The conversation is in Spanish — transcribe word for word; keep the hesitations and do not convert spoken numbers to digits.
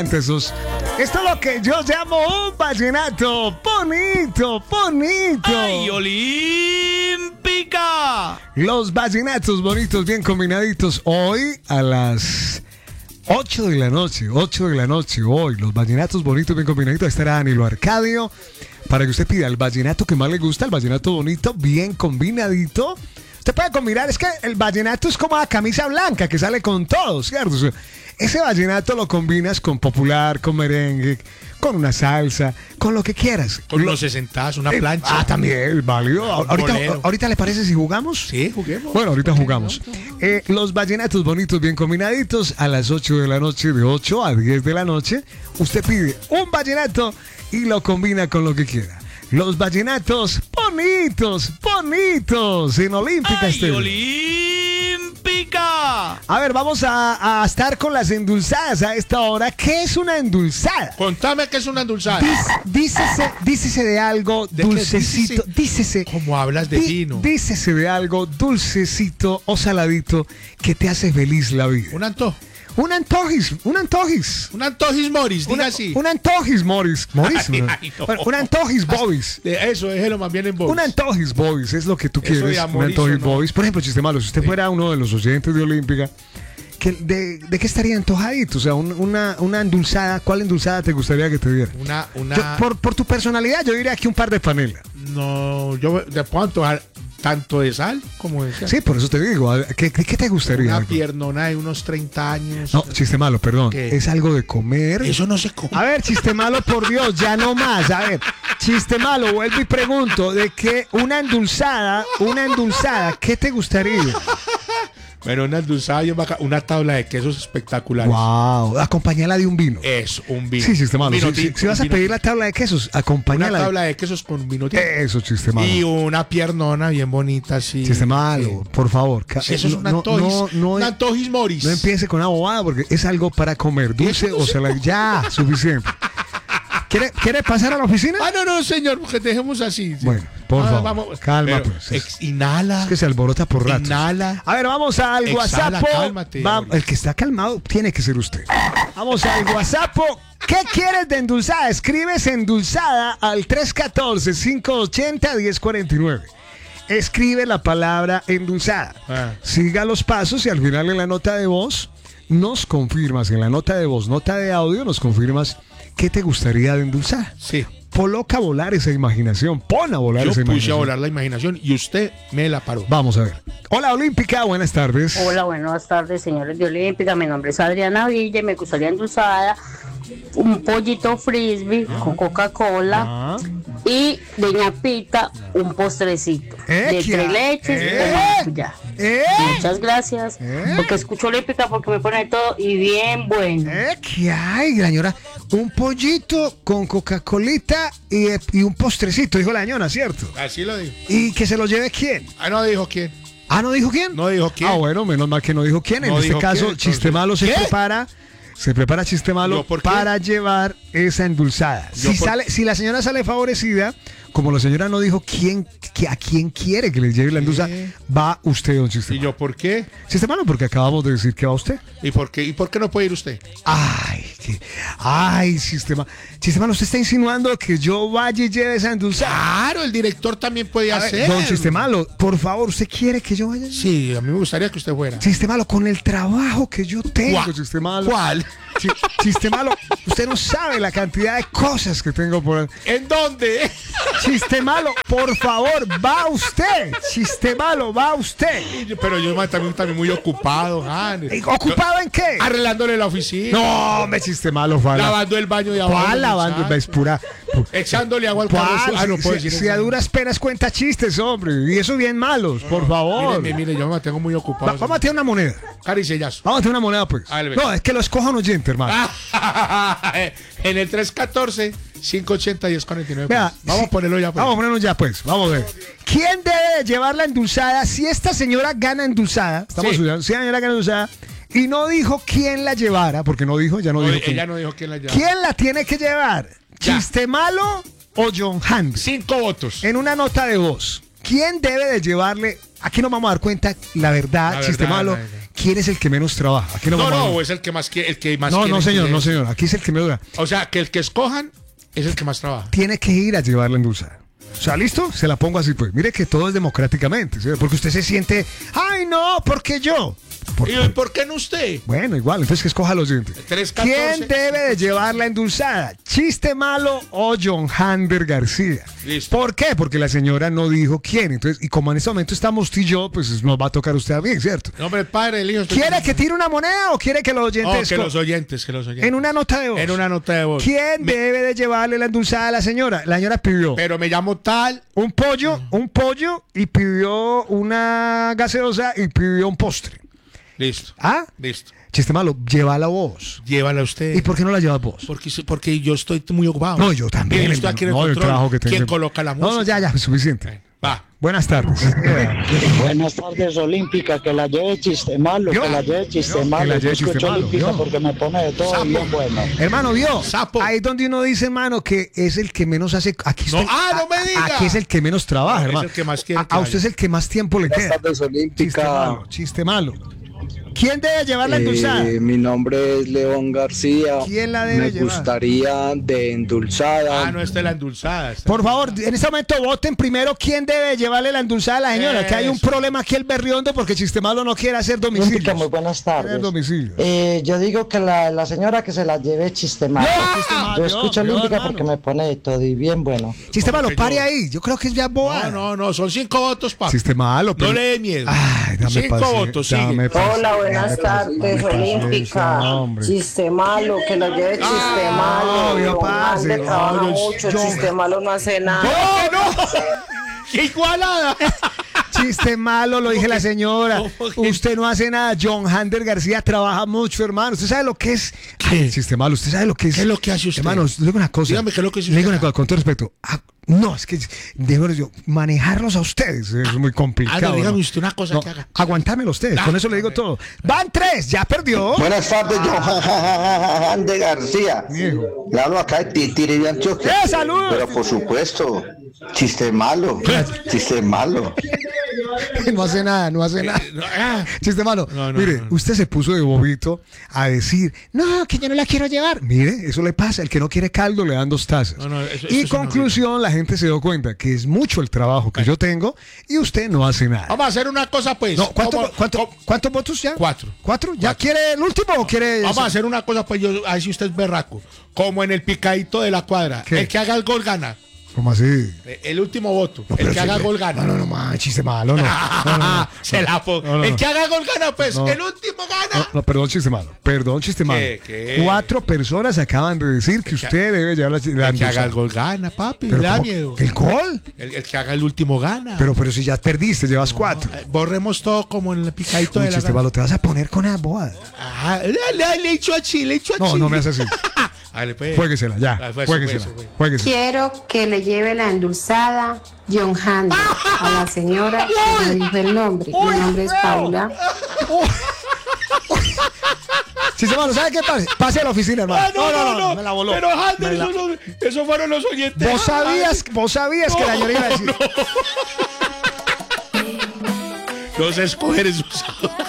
Jesús. Esto es lo que yo llamo un vallenato bonito, bonito. ¡Ay, Olímpica! Los vallenatos bonitos, bien combinaditos. Hoy a las ocho de la noche, ocho de la noche, hoy, los vallenatos bonitos, bien combinaditos. Estará Danilo Arcadio para que usted pida el vallenato que más le gusta, el vallenato bonito, bien combinadito. Usted puede combinar, es que el vallenato es como la camisa blanca que sale con todo, ¿cierto? O sea, ese vallenato lo combinas con popular, con merengue, con una salsa, con lo que quieras. Con lo, unos sesentadas, una eh, plancha. Ah, también, válido. Ahorita, ahorita le parece si jugamos. Sí, juguemos. Bueno, ahorita jugamos. Eh, los vallenatos bonitos, bien combinaditos, a las ocho de la noche, de ocho a diez de la noche. Usted pide un vallenato y lo combina con lo que quiera. Los vallenatos bonitos, bonitos en Olímpica ¡Ay, Estéreo. Olímpica! A ver, vamos a, a estar con las endulzadas a esta hora. ¿Qué es una endulzada? Contame qué es una endulzada. Dic- dícese, dícese de algo ¿De qué? dulcecito. Dícese. ¿Cómo hablas de di- vino? Dícese de algo dulcecito o saladito que te hace feliz la vida. Un antojo. Un antojis, un antojis. Un antojis Morris, diga Una- así. Un antojis, Morris. Morris. Ay, ¿no? ay, no. Bueno, un antojis, Bobis. De eso, déjelo más bien en voz. Un antojis, Bobis, es lo que tú Eso de quieres. Un amorizo, antojis, ¿no? Bobis. Por ejemplo, chiste malo, si usted Sí. fuera uno de los oyentes de Olímpica, ¿qué- de, ¿de qué estaría antojadito? O sea, un- una, una endulzada, ¿cuál endulzada te gustaría que te diera? Una, una. Yo, por, por tu personalidad, yo diría que un par de panela. No, yo te puedo antojar tanto de sal como de sal. Sí, por eso te digo, a- ¿qué, qué, qué te gustaría? Una piernona de unos treinta años. No, chiste malo, perdón. ¿Qué? Es algo de comer. Eso no se come. A ver, chiste malo, por Dios, ya no más. A ver, chiste malo, vuelvo y pregunto, ¿de qué una endulzada, una endulzada, qué te gustaría? Bueno, una endulzada bien bacana, una tabla de quesos espectaculares. Wow, acompañala de un vino. Es un vino. Sí, chiste malo. Un Si, vino si- tinto, si vas a un vino pedir la tabla de quesos, tinto. acompañala. Una tabla de quesos con vino tinto. Eso, chiste malo. Y una piernona bien bonita, así. Chiste malo, por favor. Ca- Sí, eso es no- un no- antojis. no- no- un antojis Morris. No empiece con una bobada porque es algo para comer, dulce Eso o salado. Ya, suficiente. ¿Quiere, ¿Quiere pasar a la oficina? Ah, no, no, señor, porque dejemos así. sí. Bueno, por Ah, favor, calma, Pero, pues. ex- inhala. Es que se alborota por ratos. Inhala. A ver, vamos al Exhala, WhatsApp. cálmate, Va- Boris. el que está calmado tiene que ser usted. Vamos al WhatsApp. ¿Qué quieres de endulzada? Escribes endulzada al tres uno cuatro, cinco ocho cero, uno cero cuatro nueve. Escribe la palabra endulzada. Ah. Siga los pasos y al final en la nota de voz nos confirmas, en la nota de voz, nota de audio, nos confirmas qué te gustaría de endulzada. Sí. Coloca a volar esa imaginación. Pon a volar Yo esa puse imaginación. a volar la imaginación y usted me la paró. Vamos a ver. Hola Olímpica, buenas tardes. Hola, buenas tardes, señores de Olímpica. Mi nombre es Adriana Villa y me gustaría endulzada un pollito frisbee con Coca-Cola Ah. y de ñapita un postrecito de Equia. tres leches Eh. o maracuyá. ¿Eh? Muchas gracias, Eh. porque escucho Olímpica porque me pone todo y bien bueno. ¿Eh? ¿Qué hay, señora? Un pollito con Coca-Colita y, y un postrecito, dijo la ñona, ¿cierto? Así lo dijo. ¿Y que se lo lleve quién? Ah, no dijo quién. Ah, ¿no dijo quién? No dijo quién. Ah, bueno, menos mal que no dijo quién. En No este dijo caso, quién, Chiste entonces. Malo se ¿Qué? prepara. Se prepara Chiste Malo ¿Yo por qué? para llevar esa endulzada. ¿Yo Si, por- sale, si la señora sale favorecida, como la señora no dijo quién, que, a quién quiere que le lleve la endulzada, va usted, don Chiste ¿Y Malo. yo por qué? Chiste Malo, porque acabamos de decir que va usted. ¿Y por qué? ¿Y por qué no puede ir usted? Ay, qué- ay, sistema. Sistema, ¿usted está insinuando que yo vaya y lleve esa endulzada? Claro, el director también puede A ver, hacer. don Sistemalo, por favor, ¿usted quiere que yo vaya? Sí, a mí me gustaría que usted fuera. Sistemalo, con el trabajo que yo tengo, ¿Cuál? Sistemalo. ¿Cuál? Sí, Sistemalo, usted no sabe la cantidad de cosas que tengo por ahí. ¿En dónde? Sistemalo, por favor, va usted. Sistemalo, va usted. Pero yo ma, también, también muy ocupado, Han. ¿Ocupado en qué? Arreglándole la oficina. No, me Sistemalo, Fala. Lavando el baño de abajo. ¿Cuál lavando? muchacho. Es pura. Echándole agua al carro. ¿Cuál? Ah, no Si- puedo si, decir si eso. a duras penas cuenta chistes, hombre. Y eso bien malos, por favor. Mire, mire, yo me tengo muy Va- ocupado. vamos a tirar una moneda. Caricellazo. Vamos a tirar una moneda, pues. Dale, ve. No, es que lo escoja un oyente, hermano. En el tres uno cuatro, cinco ocho cero, uno cero cuatro nueve. Vea, Vamos si- a ponerlo ya. Pues. Vamos a ponerlo ya, pues. Vamos a ver. ¿Quién debe de llevar la endulzada si esta señora gana endulzada? Estamos Sí. estudiando. Si la señora gana endulzada y no dijo quién la llevara, porque no dijo, ya no, No, dijo ella quién. no dijo quién la lleva. ¿Quién la tiene que llevar? Ya. ¿Chiste Malo o John Hand? Cinco votos. En una nota de voz. ¿Quién debe de llevarle? Aquí nos vamos a dar cuenta la verdad, La Chiste verdad, Malo. la verdad. ¿quién es el que menos trabaja? Aquí no, No, vamos a- no, es el que más quiere, el que más no, quiere no, señor, que no, le- señor. Aquí es el que menos dura. O sea, que el que escojan es el que más trabaja. Tiene que ir a llevar la endulzada. O sea, ¿listo? Se la pongo así, pues. Mire que todo es democráticamente, ¿sí? Porque usted se siente, ay, no, porque yo. Por- ¿Y por qué no usted? Bueno, igual, entonces que escoja los siguiente. tres catorce. ¿Quién debe de llevar la endulzada? ¿Chiste malo o John Hander García? Listo. ¿Por qué? Porque la señora no dijo quién. Entonces, y como en este momento estamos tú y yo, pues nos va a tocar usted a mí, ¿cierto? No, hombre, padre, el hijo. ¿Quiere que tire una moneda o quiere que los No, oyentes... que co- los oyentes, que los oyentes. en una nota de voz. En una nota de voz. ¿Quién Me- debe de llevarle la endulzada a la señora? La señora pidió Pero me llamo tal. un pollo, un pollo y pidió una gaseosa y pidió un postre. Listo. ¿Ah? Listo. Chiste malo, llévala vos. Llévala usted. ¿Y por qué no la llevas vos? Porque, porque yo estoy muy ocupado. No, yo también. Bien, estoy aquí en el no, el control. trabajo que tengo. ¿Quién coloca la música? No, no, ya, ya, suficiente. Va. Buenas tardes. Buenas tardes, Olímpica, que la lleve chiste malo, Yo, que la lleve yo, chiste que malo. la Yo lleve chiste escucho malo, Olímpica yo. porque me pone de todo Sapo. bien bueno. Hermano, vio. Sapo. Ahí es donde uno dice, hermano, que es el que menos hace. Aquí No, usted- ah, no me a- diga. Aquí es el que menos trabaja, No, es hermano. el que más quiere a, que a usted haya. es el que más tiempo le queda. Buenas tardes, Chiste Olímpica. malo, chiste malo. ¿Quién debe llevar la endulzada? Eh, mi nombre es León García. ¿Quién la debe Me llevar? gustaría de endulzada. Ah, no, esta es la endulzada. esta- Por favor, en este momento voten primero quién debe llevarle la endulzada a la señora. Que hay un Eso. problema aquí el berriondo porque Chiste Malo no quiere hacer domicilio. Olímpica, muy buenas tardes. domicilio. Eh, yo digo que la, la señora que se la lleve chiste malo. Chiste malo, Yo escucho yo, Olímpica hermano. porque me pone de todo y bien bueno. Chiste Malo, Porque pare yo- ahí. Yo creo que es ya boa. No, no, no, son cinco votos, papá. Chiste Malo, pero... No le dé miedo. Ay, dame Cinco paciencia, votos, sigue. dame paciencia, Hola, buenas dame tardes, paciencia, Olímpica. hombre. Chiste malo, que lo lleve chiste Ah, malo. obvio, Don parce. Ander trabaja No, yo- mucho, yo- chiste malo no hace nada. ¡No, no! ¡Qué igualada! Chiste malo, lo dije la señora. ¿Cómo que? Usted no hace nada. John Hander García trabaja mucho, hermano. ¿Usted sabe lo que es? Ay, chiste malo. ¿Usted sabe lo que es? ¿Qué es lo que hace usted? Hermano, le digo una cosa. Dígame qué es lo que hace Le digo usted. una cosa, con todo respeto. Ah, no, es que, dígame yo, manejarlos a ustedes es muy complicado. Ah, no, dígame ¿no? usted una cosa No, que haga. aguantármelo ustedes, Ah, con eso le digo todo. Van tres, ya perdió. Buenas tardes, Johan de García. Viejo. Le hablo acá de Titiri de Antioquia. ¡Eh, saludos! Pero por supuesto, chiste malo. Chiste malo. No hace nada, no hace nada. no, ah. Chiste malo. No, no, Mire, no, no. usted se puso de bobito a decir, no, que yo no la quiero llevar. Mire, eso le pasa. El que no quiere caldo le dan dos tazas. No, no, eso- y eso es una conclusión, la gente se dio cuenta que es mucho el trabajo que yo tengo y usted no hace nada. Vamos a hacer una cosa, pues. No, ¿cuánto- ¿Cómo- cuánto- cómo- ¿Cuántos votos ya? Cuatro. ¿Cuatro? ¿Ya Cuatro. quiere el último o quiere...? Vamos a hacer una cosa, pues yo, a ver si usted es berraco. Como en el picadito de la cuadra. ¿Qué? El que haga el gol gana. ¿Cómo así? Eh, El último voto. No, el pero que haga sí, gol gana. No, no, no, man, chiste malo, no. No, no, no. Se la po- No, no, El no. que haga gol gana, pues. No. El último gana. No, no, perdón, chiste malo. Perdón, chiste malo. qué? Cuatro personas acaban de decir que usted debe llevar la, la El que haga endulzada. el gol gana, papi. Pero Le da ¿cómo? miedo. ¿El gol? El, el que haga el último gana. Pero, pero si ya perdiste, llevas cuatro. Eh, Borremos todo como en el picadito Uy, de la chiste gana. malo, te vas a poner con la boda. Ajá, le, le, le echo a Chile, le echo a No, Chile. no me haces así. Dale, pues. Juéguesela, ya. Ah, fue eso, Juéguesela. fue eso, fue. Juéguesela. Quiero que le lleve la endulzada John Hander a la señora que no dijo el nombre. Mi nombre es Paula. Chiste malo, ¿sabe qué pasa? Pase a la oficina, hermano. Ah, no, no, no, me la voló. Pero Hander, Me la- eso, no- eso fueron los oyentes. Vos sabías, vos sabías que la señora iba a decir. Los escogeres usados.